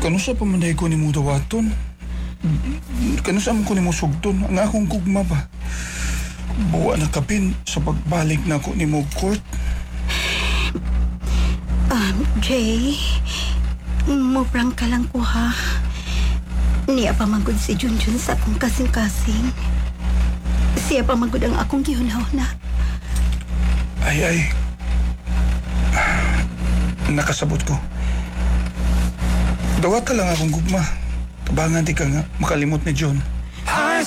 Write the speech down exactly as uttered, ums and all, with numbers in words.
Kano sa pamanday ko ni mo dawaton? Kano sa ko ni mo sugton? Ang akong gugma ba? Buwa na kapin sa pagbalik na ko ni mo court. Um, Jay, muprang ka lang ko ha. Niya pa magod si Junjun sa akong kasing-kasing. Siya pa magod ang akong gihunaw na. Ay, ay. Nakasabot ko. Dawat ka lang akong gugma. Tabangan di ka nga makalimot ni John.